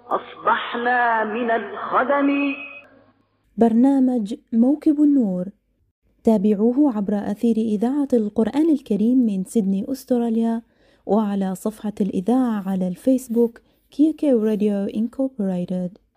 أصبحنا من الخدم. برنامج موكب النور، تابعوه عبر أثير إذاعة القرآن الكريم من سيدني أستراليا، وعلى صفحة الإذاعة على الفيسبوك KK Radio Incorporated.